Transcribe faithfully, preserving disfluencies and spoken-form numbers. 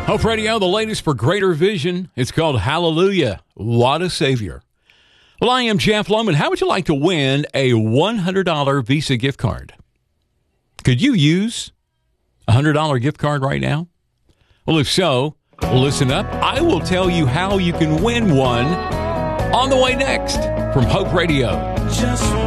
Hope Radio, the latest for greater vision. It's called Hallelujah. What a Savior. Well, I am Jeff Loman. How would you like to win a one hundred dollars Visa gift card? Could you use a one hundred dollars gift card right now? Well, if so, listen up. I will tell you how you can win one on the way next from Hope Radio. Just